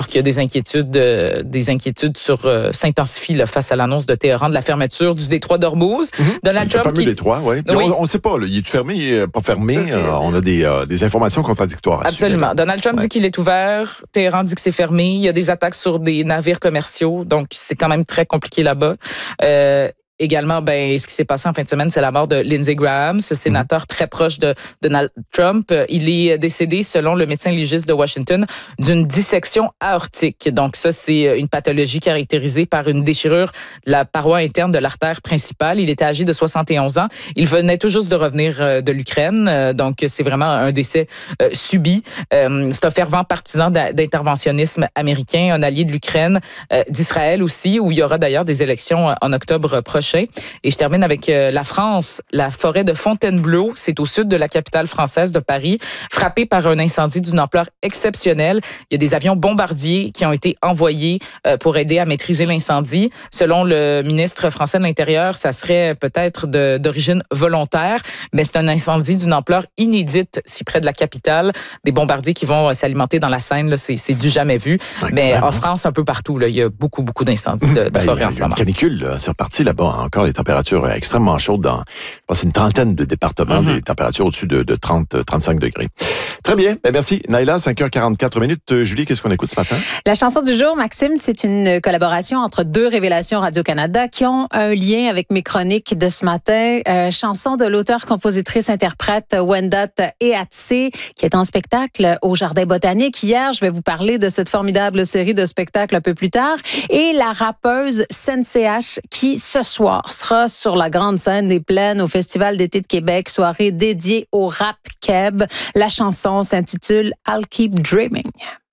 qu'il y a des inquiétudes s'intensifient là, face à l'annonce de Téhéran de la fermeture du détroit d'Ormuz. Donald Trump le fameux détroit, oui. On ne sait pas, là, il est fermé, il n'est pas fermé. On a des informations contradictoires. Absolument. Donald Trump dit qu'il est ouvert. Téhéran dit que c'est fermé. Il y a des attaques sur des navires commerciaux. Donc, c'est quand même très compliqué là-bas. Également, ce qui s'est passé en fin de semaine, c'est la mort de Lindsey Graham, ce sénateur très proche de Donald Trump. Il est décédé, selon le médecin légiste de Washington, d'une dissection aortique. Donc ça, c'est une pathologie caractérisée par une déchirure de la paroi interne de l'artère principale. Il était âgé de 71 ans. Il venait tout juste de revenir de l'Ukraine. Donc c'est vraiment un décès subi. C'est un fervent partisan d'interventionnisme américain, un allié de l'Ukraine, d'Israël aussi, où il y aura d'ailleurs des élections en octobre prochain. Et je termine avec la France. La forêt de Fontainebleau, c'est au sud de la capitale française de Paris, frappée par un incendie d'une ampleur exceptionnelle. Il y a des avions bombardiers qui ont été envoyés pour aider à maîtriser l'incendie. Selon le ministre français de l'Intérieur, ça serait peut-être d'origine volontaire, mais c'est un incendie d'une ampleur inédite si près de la capitale. Des bombardiers qui vont s'alimenter dans la Seine, là, c'est du jamais vu. Mais en France, un peu partout, là, il y a beaucoup d'incendies de forêt en ce moment. Il y a une canicule, là, c'est reparti là-bas. Encore les températures extrêmement chaudes dans, je pense, une trentaine de départements, des températures au-dessus de 30-35 degrés. Très bien. Merci. Naïla, 5h44. Julie, qu'est-ce qu'on écoute ce matin? La chanson du jour, Maxime, c'est une collaboration entre deux révélations Radio-Canada qui ont un lien avec mes chroniques de ce matin. Chanson de l'auteur-compositrice-interprète Wendat Eatse, qui est en spectacle au Jardin botanique. Hier, je vais vous parler de cette formidable série de spectacles un peu plus tard. Et la rappeuse SenCH qui, ce soir, sera sur la grande scène des Plaines au Festival d'été de Québec, soirée dédiée au rap keb. La chanson s'intitule I'll Keep Dreaming.